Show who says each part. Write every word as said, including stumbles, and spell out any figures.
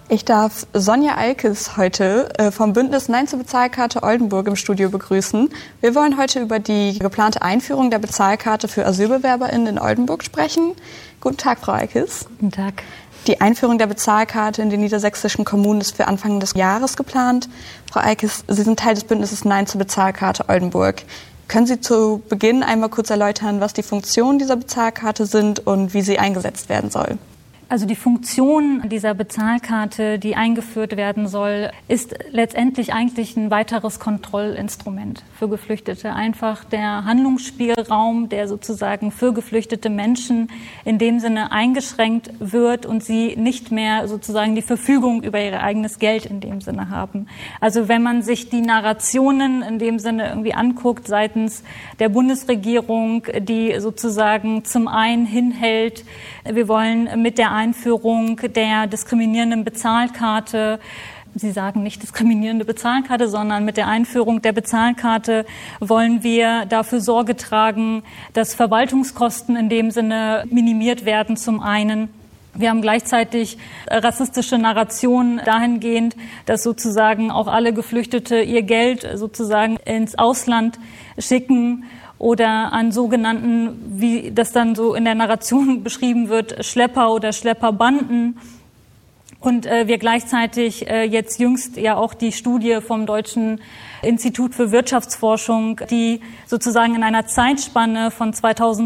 Speaker 1: Ich darf Sonja Alkes heute äh, vom Bündnis Nein zur Bezahlkarte Oldenburg im Studio begrüßen. Wir wollen heute über die geplante Einführung der Bezahlkarte für AsylbewerberInnen in Oldenburg sprechen. Guten Tag, Frau Alkes.
Speaker 2: Guten Tag.
Speaker 1: Die Einführung der Bezahlkarte in den niedersächsischen Kommunen ist für Anfang des Jahres geplant. Frau Alkes, Sie sind Teil des Bündnisses Nein zur Bezahlkarte Oldenburg. Können Sie zu Beginn einmal kurz erläutern, was die Funktionen dieser Bezahlkarte sind und wie sie eingesetzt werden soll?
Speaker 2: Also die Funktion dieser Bezahlkarte, die eingeführt werden soll, ist letztendlich eigentlich ein weiteres Kontrollinstrument für Geflüchtete. Einfach der Handlungsspielraum, der sozusagen für geflüchtete Menschen in dem Sinne eingeschränkt wird und sie nicht mehr sozusagen die Verfügung über ihr eigenes Geld in dem Sinne haben. Also wenn man sich die Narrationen in dem Sinne irgendwie anguckt seitens der Bundesregierung, die sozusagen zum einen hinhält, wir wollen mit der Einführung der diskriminierenden Bezahlkarte, Sie sagen nicht diskriminierende Bezahlkarte, sondern mit der Einführung der Bezahlkarte wollen wir dafür Sorge tragen, dass Verwaltungskosten in dem Sinne minimiert werden zum einen. Wir haben gleichzeitig rassistische Narrationen dahingehend, dass sozusagen auch alle Geflüchtete ihr Geld sozusagen ins Ausland schicken oder an sogenannten, wie das dann so in der Narration beschrieben wird, Schlepper oder Schlepperbanden. Und äh, wir gleichzeitig äh, jetzt jüngst ja auch die Studie vom Deutschen Institut für Wirtschaftsforschung, die sozusagen in einer Zeitspanne von zweitausend